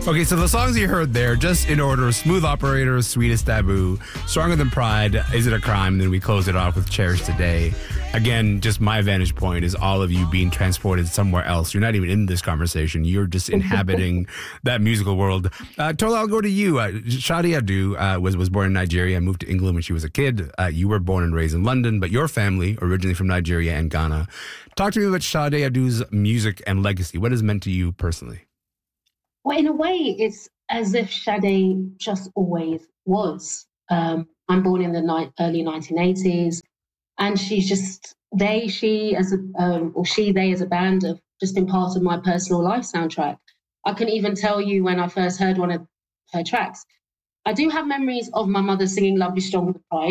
Okay, so the songs you heard there, just in order: Smooth Operator, Sweetest Taboo, Stronger Than Pride, Is It a Crime? And then we closed it off with Cherish Today. Again, just my vantage point is all of you being transported somewhere else. You're not even in this conversation. You're just inhabiting that musical world. Tola, I'll go to you. Shadi Adu was born in Nigeria and moved to England when she was a kid. You were born and raised in London, but your family, originally from Nigeria and Ghana. Talk to me about Shadi Adu's music and legacy. What has it meant to you personally? Well, in a way, it's as if Sade just always was. I'm born in the early 1980s, and she's just they as a band have just been part of my personal life soundtrack. I can even tell you when I first heard one of her tracks. I do have memories of my mother singing "Love Is Stronger Than Pride."